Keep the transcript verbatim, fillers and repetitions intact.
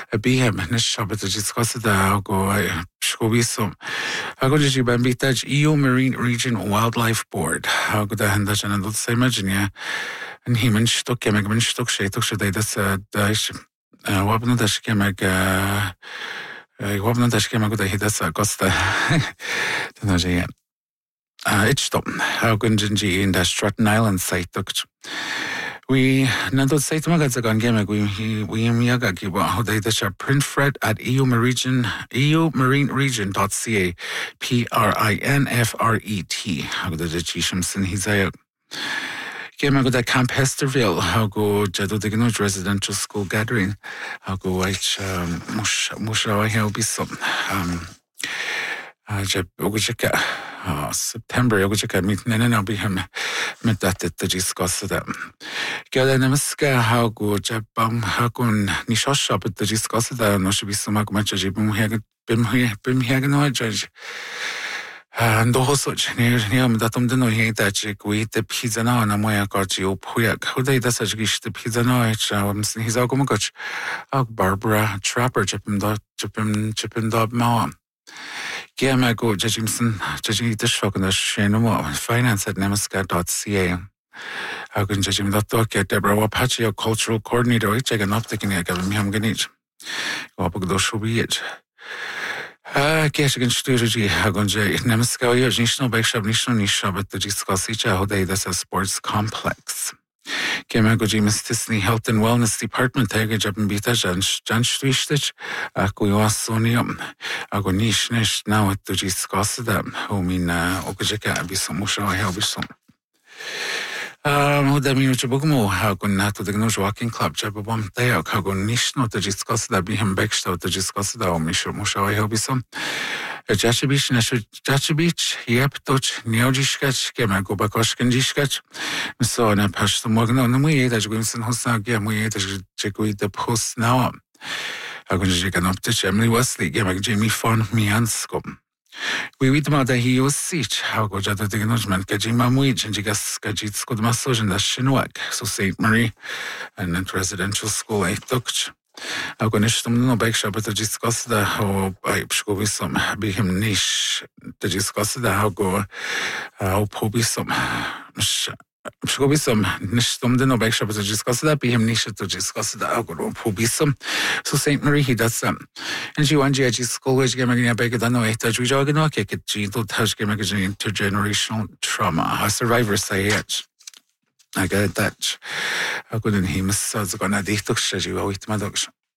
Bíhem na Shabbat discussed the go Shkovisum. I go to Bambitaj E U Marine Region Wildlife Board. How good the Handash and the same imagine, and he mentioned Kemegman Stok Shatok should they that's a dash. Wabna dash Kemeg. Wabna dash Kemeg that he does a costa. It's stop. How good Jinji in the Stratton Island site. We nando say to magaza gan game we we miaga giba how they dash print fred at E U Marine E U Marine Region dot C A P R I N F R E T. How the Chishamson he's a game go that Camp Hesterville, how go Jado Dignoj residential school gathering, how go white um mush musha will be some um uh Ogujaka uh September Ogujaka meeting and I'll be him met that to discuss that. Namaska how go Jabam Hakun Nisha shop at the discuss that no should be so much much as you bim here bim here bim here no judge. And the whole such near him that um didn't know that you eat the pizza now and I'm way I got you puyak. How they does such the pizza now? It's um he's all going to go. Barbara Trapper chipin dot chipin chipin dot mom. Game go Jimson judging the shock and the Shanamo finance at namaska dot C A. How can Jim that talk at Deborah Wapachi, a cultural coordinator, which I can not take in a Gavin Ganich. Wapagdo should be it. Ah, guess again strategy. How can Jay Namaska, National Bake Shop, National Nisha, but the discuss each how they that's a sports complex. Kemago James Tisney Health and Wellness Department, Tiger Jab and Bita Jan Stristich, Akuasonium, Agonish Nish now at the discuss them, who mean Okajaka Abisomusha, I help you some. Um, that means Jabugmo, how can not to the Gnoj Walking Club, Jababom, they are Kagonish, not to discuss that be him Beckstow to discuss the Omisha Musha, I help you some. A Jachabich, Jachabich, Yep, Toch, Neojishkach, Gemago Bakoshkan Jishkach, so and I passed the Morgan on the way that Wilson Hosa, Gamwe, the Jacui the post now. I can check an up to Emily Wesley, Gamag Jamie Fon, me and Scum. We read about that he was siege, how go Jada the acknowledgement, Kajima Muich, and Jigas Kajits good massage and the Shinwak, so Saint Marie, and then residential school I took. How can I no bake shop to discuss the how I should be some be him niche to discuss the how go how probably some. Should be some niche no bake shop to discuss that be him niche to discuss the algorithm probably some. So Saint Marie he does some. And she one G school which game again bake it no eight touch we jog no kick it G to touch game again intergenerational trauma. A survivor say it. I got that. I couldn't hear Miss Sazgona dictok, she will eat my dogs.